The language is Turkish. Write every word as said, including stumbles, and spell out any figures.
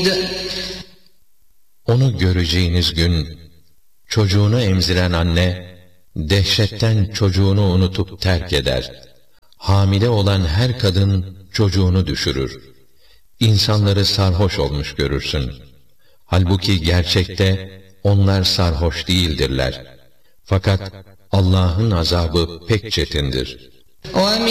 Onu göreceğiniz gün, çocuğunu emziren anne, dehşetten çocuğunu unutup terk eder. Hamile olan her kadın çocuğunu düşürür. İnsanları sarhoş olmuş görürsün. Halbuki gerçekte onlar sarhoş değildirler. Fakat Allah'ın azabı pek çetindir.